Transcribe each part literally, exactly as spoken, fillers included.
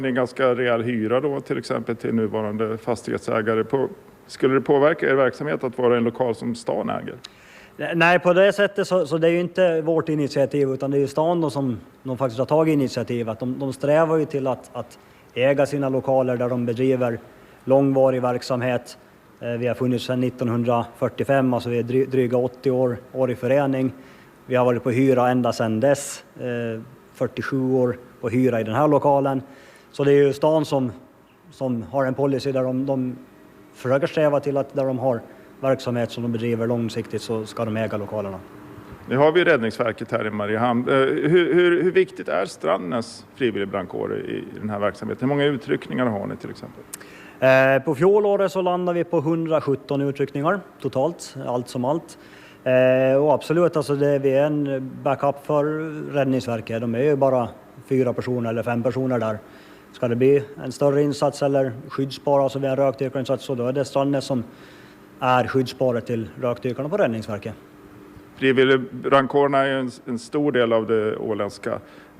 en ganska rejäl hyra då till exempel till nuvarande fastighetsägare. På, skulle det påverka er verksamhet att vara en lokal som stan äger? Nej, på det sättet så, så det är ju inte vårt initiativ, utan det är ju stan då som de faktiskt har tagit initiativ. Att de, de strävar ju till att, att äga sina lokaler där de bedriver långvarig verksamhet. Vi har funnits sedan nittonhundrafyrtiofem, alltså vi är dry, dryga åttio år, år i förening. Vi har varit på hyra ända sedan dess, eh, fyrtiosju år på hyra i den här lokalen. Så det är ju stan som, som har en policy där de, de försöker sträva till att där de har verksamhet som de bedriver långsiktigt så ska de äga lokalerna. Nu har vi Räddningsverket här i Mariehamn. Hur, hur, hur viktigt är Strandnäs frivilligbrandkår i den här verksamheten? Hur många utryckningar har ni till exempel? Eh, på fjolåret så landar vi på hundrasjutton utryckningar totalt, allt som allt. Eh, och absolut, alltså det, vi är en backup för Räddningsverket. De är ju bara fyra personer eller fem personer där. Ska det bli en större insats eller skyddsspara, alltså vid en rökdykarinsats, så då är det Strandnäs som är skyddsspåret till rökdykarna på Räddningsverket. Frivilligbrandkårerna är en, en stor del av det åländska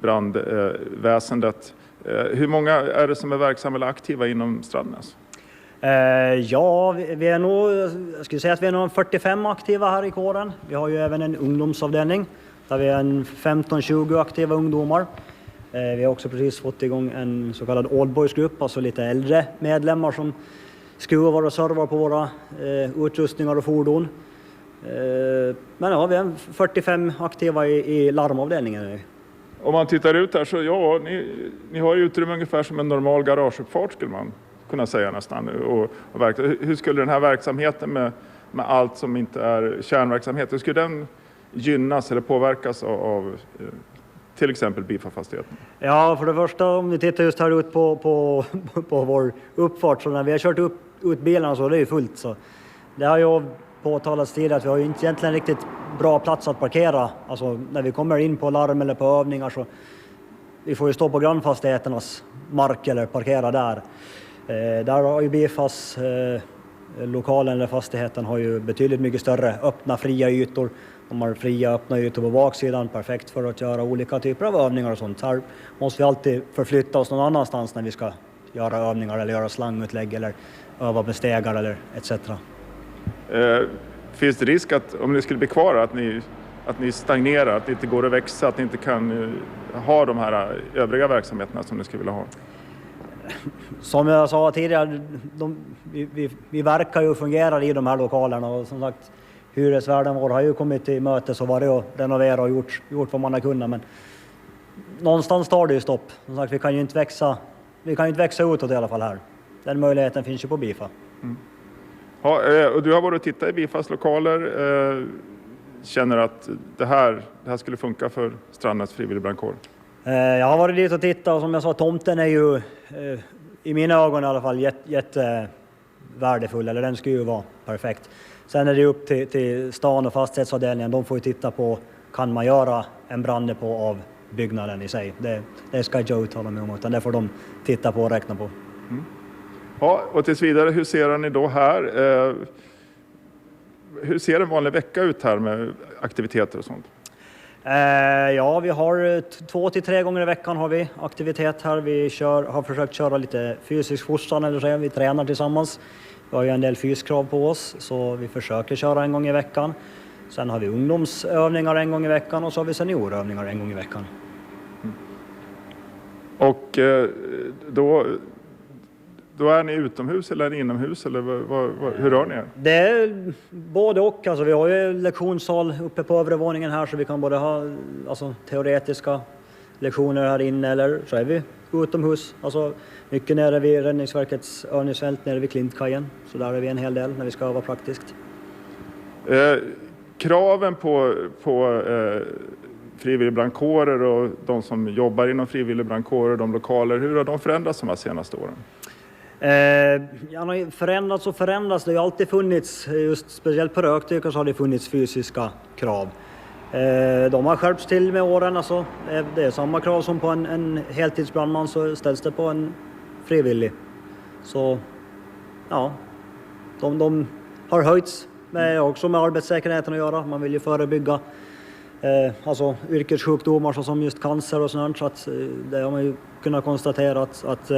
brandväsendet. Eh, hur många är det som är verksamma eller aktiva inom Strandnäs? Eh, ja, vi, vi är nog, jag skulle säga att vi är nog fyrtiofem aktiva här i kåren. Vi har ju även en ungdomsavdelning där vi är en femton tjugo aktiva ungdomar. Eh, vi har också precis fått igång en så kallad oldboysgrupp, alltså lite äldre medlemmar som skruvar och servar på våra eh, utrustningar och fordon. Eh, men ja, vi är fyrtiofem aktiva i, i larmavdelningen. Om man tittar ut här så ja, ni, ni har ju utrymme ungefär som en normal garageuppfart skulle man kunna säga nästan. Och, och hur skulle den här verksamheten med, med allt som inte är kärnverksamhet, hur skulle den gynnas eller påverkas av, av till exempel Bifa-fastigheten? Ja, för det första om vi tittar just här ut på, på, på vår uppfart, så när vi har kört upp, ut bilarna så det är ju fullt. Så det har ju påtalats tidigare att vi har ju inte egentligen riktigt bra plats att parkera. Alltså när vi kommer in på larm eller på övningar så vi får ju stå på grannfastigheternas mark eller parkera där. Eh, där har ju Bifas eh, lokalen eller fastigheten har ju betydligt mycket större öppna fria ytor. De har fria öppna ytor på baksidan, perfekt för att göra olika typer av övningar och sånt. Här måste vi alltid förflytta oss någon annanstans när vi ska göra övningar eller göra slangutlägg eller öva med stegar eller et cetera. Eh, finns det risk att om ni skulle bli kvar att ni, att ni stagnerar, att det inte går att växa, att ni inte kan eh, ha de här övriga verksamheterna som ni skulle vilja ha? Som jag sa tidigare, de, vi, vi, vi verkar ju och fungerar i de här lokalerna och som sagt hyresvärden vår har ju kommit till mötes och varit och renovera och gjort, gjort vad man har kunnat, men någonstans tar det ju stopp. Som sagt, vi kan ju inte växa, vi kan ju inte växa utåt i alla fall här. Den möjligheten finns ju på Bifa. Mm. Ja, och du har varit och tittat i Bifas lokaler. Känner att det här, det här skulle funka för Strandnäs frivilligbrandkår? Jag har varit dit och tittat och som jag sa, tomten är ju i mina ögon i alla fall jättevärdefull, eller den skulle ju vara perfekt. Sen är det upp till, till stan och fastighetsavdelningen, de får ju titta på, kan man göra en branddepå av byggnaden i sig? Det, det ska jag uttala mig om, utan det får de titta på och räkna på. Mm. Ja, och tills vidare, hur ser ni då här? Eh, hur ser en vanlig vecka ut här med aktiviteter och sånt? Eh, ja, vi har två till tre gånger i veckan har vi aktivitet här. Vi kör, har försökt köra lite fysisk fostran, eller så vi tränar tillsammans. Vi har ju en del fyskrav på oss, så vi försöker köra en gång i veckan. Sen har vi ungdomsövningar en gång i veckan och så har vi seniorövningar en gång i veckan. Mm. Och eh, då... Då är ni utomhus eller inomhus eller vad, vad, hur rör ni er? Det är både och. Alltså, vi har ju lektionssal uppe på övre våningen här så vi kan både ha alltså, teoretiska lektioner här inne eller så är vi utomhus. Alltså, mycket nere vid Räddningsverkets övningsfält nere vid Klintkajen. Så där är vi en hel del när vi ska öva praktiskt. Eh, kraven på, på eh, frivilligbrandkårer och de som jobbar inom frivilligbrandkårer, de lokaler, hur har de förändrats de här senaste åren? Eh, ja, förändrats och förändras. Det har ju alltid funnits, just speciellt på rökdykare så har det funnits fysiska krav. Eh, de har skärpts till med åren. Alltså, det är samma krav som på en, en heltidsbrandman så ställs det på en frivillig. Så ja, de, de har höjts med, också med arbetssäkerheten att göra. Man vill ju förebygga eh, alltså yrkessjukdomar som just cancer och sånt. Så att, det har man ju kunnat konstatera att, att